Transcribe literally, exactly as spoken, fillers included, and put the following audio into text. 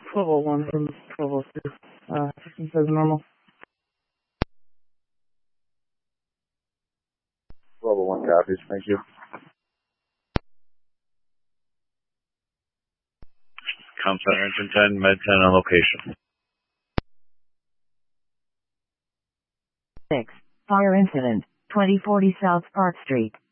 twelve oh one from twelve oh two. Uh, system says normal. twelve oh one copies, thank you. Com Center Engine ten, Med ten on location. six. Fire incident, twenty forty South Park Street.